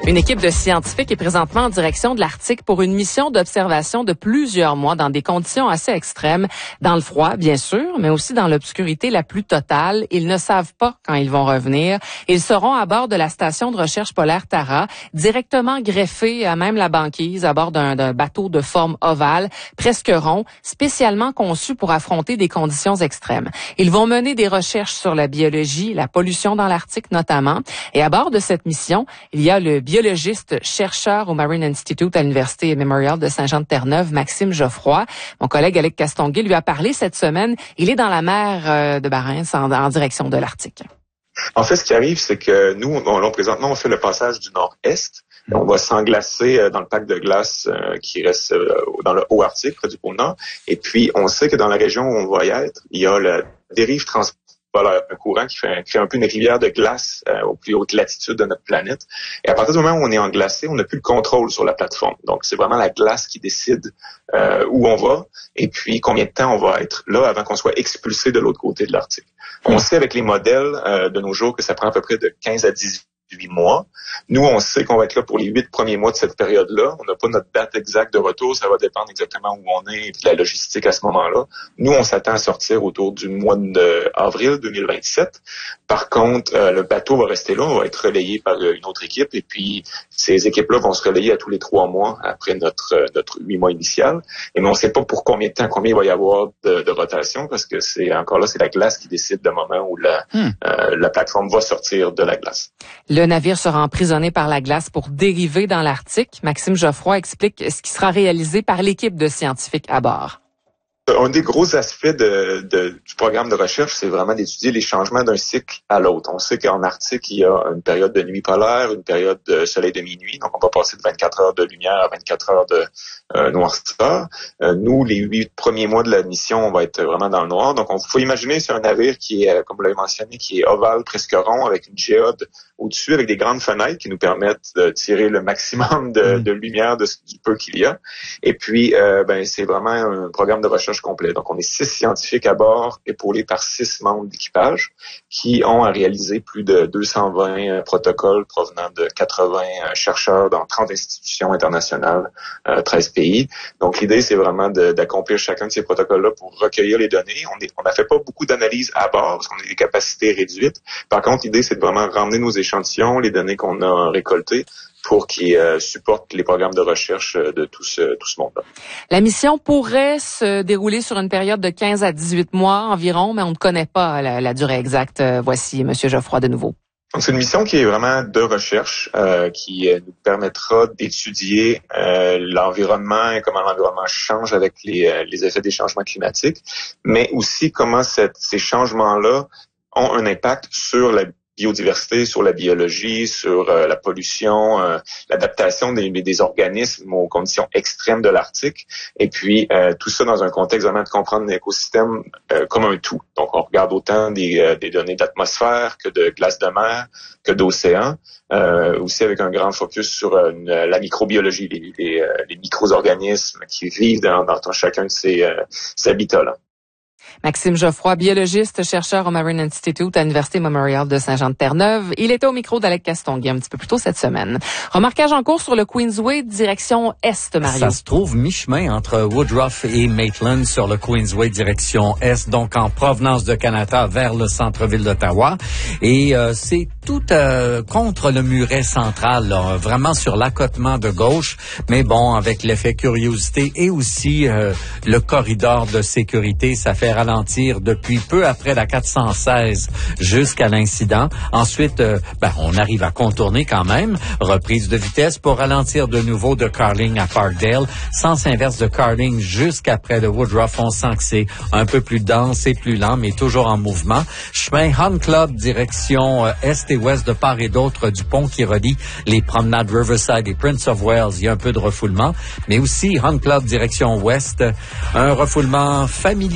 Une équipe de scientifiques est présentement en direction de l'Arctique pour une mission d'observation de plusieurs mois dans des conditions assez extrêmes, dans le froid, bien sûr, mais aussi dans l'obscurité la plus totale. Ils ne savent pas quand ils vont revenir. Ils seront à bord de la station de recherche polaire Tara, directement greffés à même la banquise, à bord d'un bateau de forme ovale, presque rond, spécialement conçu pour affronter des conditions extrêmes. Ils vont mener des recherches sur la biologie, la pollution dans l'Arctique notamment. Et à bord de cette mission, il y a le biologiste chercheur au Marine Institute à l'Université Memorial de Saint-Jean-de-Terre-Neuve, Maxime Geoffroy. Mon collègue Alec Castonguay lui a parlé cette semaine. Il est dans la mer de Barents en direction de l'Arctique. En fait, ce qui arrive, c'est que nous, présentement, on fait le passage du nord-est. On va s'englacer dans le pack de glace qui reste dans le haut Arctique, près du pôle Nord. Et puis, on sait que dans la région où on va y être, il y a la dérive transpolaire, un courant qui crée un peu une rivière de glace aux plus hautes latitudes de notre planète. Et à partir du moment où on est englacé, on n'a plus le contrôle sur la plateforme. Donc, c'est vraiment la glace qui décide où on va et puis combien de temps on va être là avant qu'on soit expulsé de l'autre côté de l'Arctique. On sait avec les modèles de nos jours que ça prend à peu près de 15 à 18 mois. Nous, on sait qu'on va être là pour les 8 premiers mois de cette période-là. On n'a pas notre date exacte de retour. Ça va dépendre exactement où on est et de la logistique à ce moment-là. Nous, on s'attend à sortir autour du mois d'avril 2027. Par contre, le bateau va rester là. On va être relayé par une autre équipe. Et puis, ces équipes-là vont se relayer à tous les 3 mois après notre 8 mois initial. Mais on ne sait pas pour combien de temps, combien il va y avoir de rotation parce que c'est la glace qui décide le moment où la plateforme va sortir de la glace. Le navire sera emprisonné par la glace pour dériver dans l'Arctique. Maxime Geoffroy explique ce qui sera réalisé par l'équipe de scientifiques à bord. Un des gros aspects du programme de recherche, c'est vraiment d'étudier les changements d'un cycle à l'autre. On sait qu'en Arctique, il y a une période de nuit polaire, une période de soleil de minuit. Donc, on va passer de 24 heures de lumière à 24 heures de noirceur. Nous, les 8 premiers mois de la mission, on va être vraiment dans le noir. Donc, faut imaginer, c'est un navire qui est, comme vous l'avez mentionné, qui est ovale, presque rond, avec une géode au-dessus, avec des grandes fenêtres qui nous permettent de tirer le maximum de lumière du peu qu'il y a. Et puis, c'est vraiment un programme de recherche complet. Donc, on est 6 scientifiques à bord, épaulés par 6 membres d'équipage qui ont à réaliser plus de 220 protocoles provenant de 80 chercheurs dans 30 institutions internationales, 13 pays. Donc, l'idée, c'est vraiment d'accomplir chacun de ces protocoles-là pour recueillir les données. On n'a fait pas beaucoup d'analyses à bord parce qu'on a des capacités réduites. Par contre, l'idée, c'est de vraiment ramener nos échantillons, les données qu'on a récoltées, pour qu'ils supportent les programmes de recherche de tout ce monde-là. La mission pourrait se dérouler sur une période de 15 à 18 mois environ, mais on ne connaît pas la durée exacte. Voici M. Geoffroy de nouveau. Donc, c'est une mission qui est vraiment de recherche, qui nous permettra d'étudier l'environnement et comment l'environnement change avec les effets des changements climatiques, mais aussi comment ces changements-là ont un impact sur la biodiversité, sur la biologie, sur la pollution, l'adaptation des organismes aux conditions extrêmes de l'Arctique. Et puis, tout ça dans un contexte vraiment de comprendre l'écosystème comme un tout. Donc, on regarde autant des données d'atmosphère que de glace de mer, que d'océan, aussi avec un grand focus sur la microbiologie, les micro-organismes qui vivent dans chacun de ces habitats-là. Maxime Geoffroy, biologiste, chercheur au Marine Institute à l'Université Memorial de Saint-Jean-de-Terre-Neuve. Il était au micro d'Alec Castonguay un petit peu plus tôt cette semaine. Remarquage en cours sur le Queensway, direction Est, Mario. Ça se trouve mi-chemin entre Woodruff et Maitland sur le Queensway, direction Est, donc en provenance de Canada vers le centre-ville d'Ottawa. Et c'est tout contre le muret central, là, vraiment sur l'accotement de gauche, mais bon, avec l'effet curiosité et aussi le corridor de sécurité, ça fait ralentir depuis peu après la 416 jusqu'à l'incident. Ensuite, on arrive à contourner quand même. Reprise de vitesse pour ralentir de nouveau de Carling à Parkdale. Sens inverse de Carling jusqu'après le Woodruff. On sent que c'est un peu plus dense et plus lent, mais toujours en mouvement. Chemin Hunt Club, direction est et ouest de part et d'autre du pont qui relie les promenades Riverside et Prince of Wales. Il y a un peu de refoulement, mais aussi Hunt Club, direction ouest. Un refoulement familier d'à peu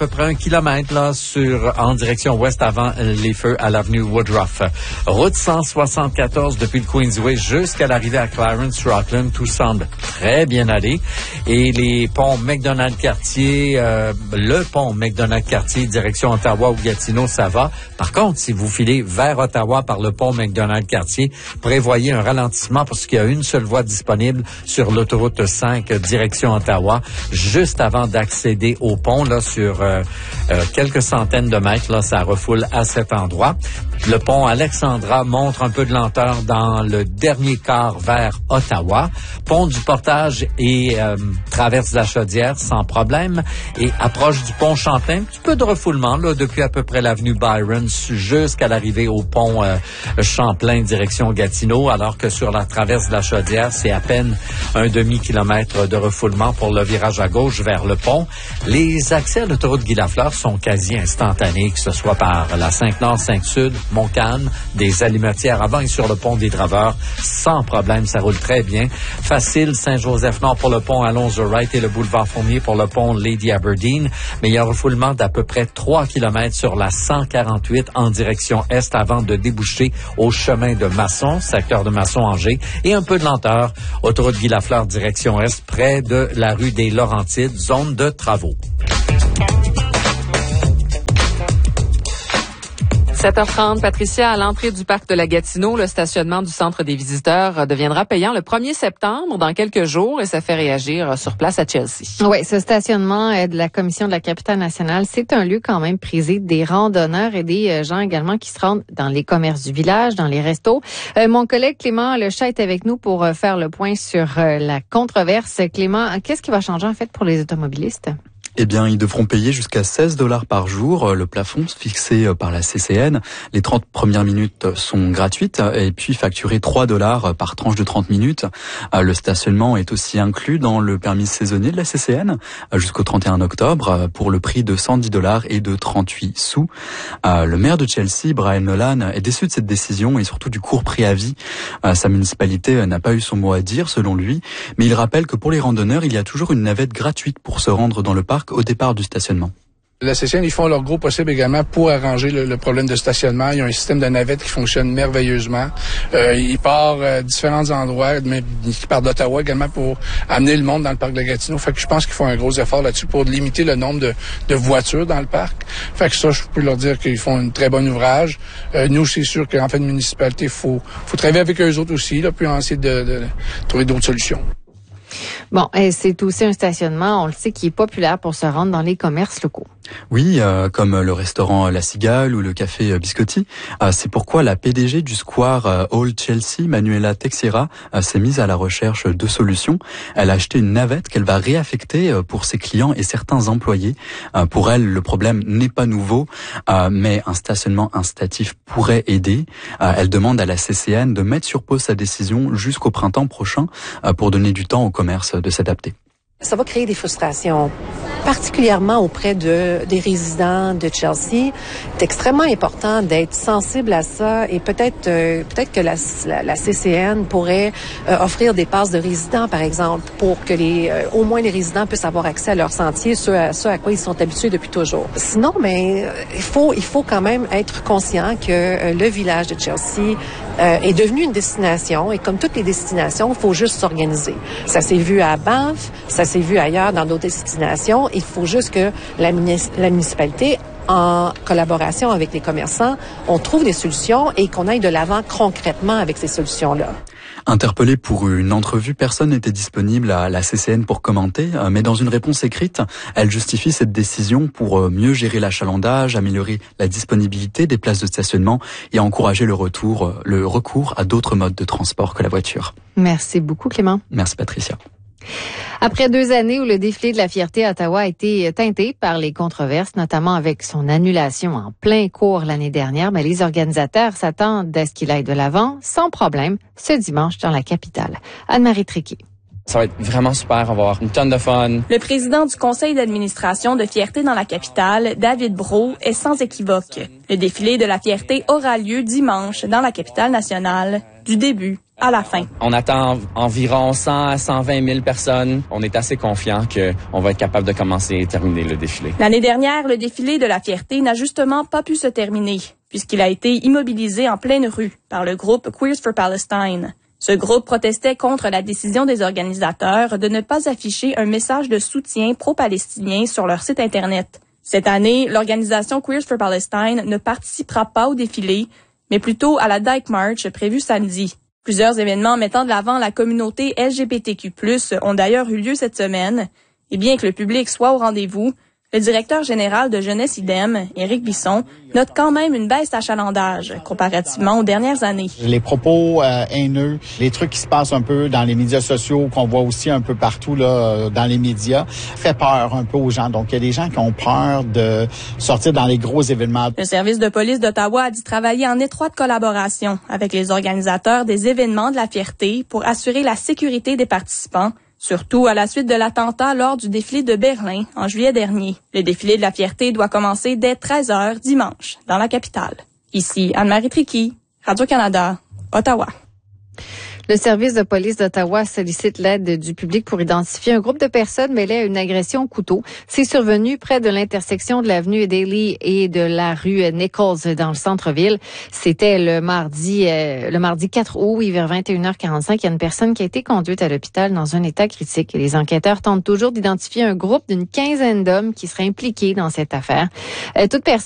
peu près 1 kilomètre là en direction ouest avant les feux à l'avenue Woodruff. Route 174 depuis le Queensway jusqu'à l'arrivée à Clarence Rockland, tout semble très bien aller. Et les ponts McDonald-Cartier, le pont McDonald-Cartier direction Ottawa ou Gatineau, ça va. Par contre, si vous filez vers Ottawa par le pont McDonald-Cartier, prévoyez un ralentissement parce qu'il y a une seule voie disponible sur l'autoroute 5 direction Ottawa, juste avant d'accéder au pont, là, sur quelques centaines de mètres, là, ça refoule à cet endroit. Le pont Alexandra montre un peu de lenteur dans le dernier quart vers Ottawa. Pont du Portage et traverse la Chaudière sans problème. Et approche du pont Champlain, un petit peu de refoulement là depuis à peu près l'avenue Byron jusqu'à l'arrivée au pont Champlain direction Gatineau, alors que sur la traverse de la Chaudière, c'est à peine un demi-kilomètre de refoulement pour le virage à gauche vers le pont. Les accès à l'autoroute Guy-Lafleur sont quasi instantanés, que ce soit par la 5-Nord, 5-Sud, Montcalm, des Alimentières avant et sur le pont des Draveurs, sans problème, ça roule très bien. Facile, Saint-Joseph-Nord pour le pont Alonzo-Wright et le boulevard Fournier pour le pont Lady Aberdeen, mais il y a un refoulement d'à peu près 3 km sur la 148 en direction est avant de déboucher au chemin de Masson, secteur de Masson-Angers, et un peu de lenteur, autoroute Guy-Lafleur direction est près de la rue des Laurentides, zone de travaux. 7h30, Patricia, à l'entrée du parc de la Gatineau, le stationnement du centre des visiteurs deviendra payant le 1er septembre, dans quelques jours, et ça fait réagir sur place à Chelsea. Oui, ce stationnement de la Commission de la capitale nationale, c'est un lieu quand même prisé des randonneurs et des gens également qui se rendent dans les commerces du village, dans les restos. Mon collègue Clément Lechat est avec nous pour faire le point sur la controverse. Clément, qu'est-ce qui va changer en fait pour les automobilistes? Eh bien, ils devront payer jusqu'à $16 par jour, le plafond fixé par la CCN. Les 30 premières minutes sont gratuites et puis facturées $3 par tranche de 30 minutes. Le stationnement est aussi inclus dans le permis saisonnier de la CCN jusqu'au 31 octobre pour le prix de $110 et de 38 sous. Le maire de Chelsea, Brian Nolan, est déçu de cette décision et surtout du court préavis. Sa municipalité n'a pas eu son mot à dire, selon lui, mais il rappelle que pour les randonneurs, il y a toujours une navette gratuite pour se rendre dans le parc au départ du stationnement. La CCN, ils font leur gros possible également pour arranger le problème de stationnement. Il y a un système de navette qui fonctionne merveilleusement. Il part à différents endroits, mais il part d'Ottawa également pour amener le monde dans le parc de Gatineau. Fait que je pense qu'ils font un gros effort là-dessus pour limiter le nombre de voitures dans le parc. Fait que ça, je peux leur dire qu'ils font un très bon ouvrage. Nous, c'est sûr qu'en fait, une municipalité, faut travailler avec eux autres aussi, là, puis essayer de trouver d'autres solutions. Bon, et c'est aussi un stationnement, on le sait, qui est populaire pour se rendre dans les commerces locaux. Oui, comme le restaurant La Cigale ou le café Biscotti. C'est pourquoi la PDG du Square Old Chelsea, Manuela Teixeira, s'est mise à la recherche de solutions. Elle a acheté une navette qu'elle va réaffecter pour ses clients et certains employés. Pour elle, le problème n'est pas nouveau, mais un stationnement incitatif pourrait aider. Elle demande à la CCN de mettre sur pause sa décision jusqu'au printemps prochain pour donner du temps au commerce de s'adapter. Ça va créer des frustrations, particulièrement auprès des résidents de Chelsea. C'est extrêmement important d'être sensible à ça et peut-être que la CCN pourrait offrir des passes de résidents, par exemple, pour que au moins les résidents puissent avoir accès à leurs sentiers, ce à quoi ils sont habitués depuis toujours. Sinon, mais il faut quand même être conscient que le village de Chelsea est devenu une destination et comme toutes les destinations, il faut juste s'organiser. Ça s'est vu à Banff, ça s'est vu ailleurs dans d'autres destinations. Il faut juste que la municipalité, en collaboration avec les commerçants, on trouve des solutions et qu'on aille de l'avant concrètement avec ces solutions-là. Interpellée pour une entrevue, personne n'était disponible à la CCN pour commenter, mais dans une réponse écrite, elle justifie cette décision pour mieux gérer l'achalandage, améliorer la disponibilité des places de stationnement et encourager le recours à d'autres modes de transport que la voiture. Merci beaucoup, Clément. Merci, Patricia. Après 2 années où le défilé de la fierté à Ottawa a été teinté par les controverses, notamment avec son annulation en plein cours l'année dernière, mais les organisateurs s'attendent à ce qu'il aille de l'avant sans problème ce dimanche dans la capitale. Anne-Marie Triquet. Ça va être vraiment super, avoir une tonne de fun. Le président du conseil d'administration de Fierté dans la capitale, David Brault, est sans équivoque. Le défilé de la fierté aura lieu dimanche dans la capitale nationale, du début à la fin. On attend environ 100 à 120 000 personnes. On est assez confiant qu'on va être capable de commencer et terminer le défilé. L'année dernière, le défilé de la fierté n'a justement pas pu se terminer, puisqu'il a été immobilisé en pleine rue par le groupe Queers for Palestine. Ce groupe protestait contre la décision des organisateurs de ne pas afficher un message de soutien pro-palestinien sur leur site Internet. Cette année, l'organisation Queers for Palestine ne participera pas au défilé, mais plutôt à la Dyke March prévue samedi. Plusieurs événements mettant de l'avant la communauté LGBTQ+, ont d'ailleurs eu lieu cette semaine. Et bien que le public soit au rendez-vous, le directeur général de Jeunesse IDEM, Éric Bisson, note quand même une baisse d'achalandage comparativement aux dernières années. Les propos haineux, les trucs qui se passent un peu dans les médias sociaux, qu'on voit aussi un peu partout là dans les médias, fait peur un peu aux gens. Donc, il y a des gens qui ont peur de sortir dans les gros événements. Le service de police d'Ottawa a dit travailler en étroite collaboration avec les organisateurs des événements de la fierté pour assurer la sécurité des participants, surtout à la suite de l'attentat lors du défilé de Berlin en juillet dernier. Le défilé de la fierté doit commencer dès 13h dimanche dans la capitale. Ici Anne-Marie Tricky, Radio-Canada, Ottawa. Le service de police d'Ottawa sollicite l'aide du public pour identifier un groupe de personnes mêlées à une agression au couteau. C'est survenu près de l'intersection de l'avenue Daly et de la rue Nichols dans le centre-ville. C'était le mardi 4 août, oui, vers 21h45. Il y a une personne qui a été conduite à l'hôpital dans un état critique. Les enquêteurs tentent toujours d'identifier un groupe d'une quinzaine d'hommes qui seraient impliqués dans cette affaire. Toute personne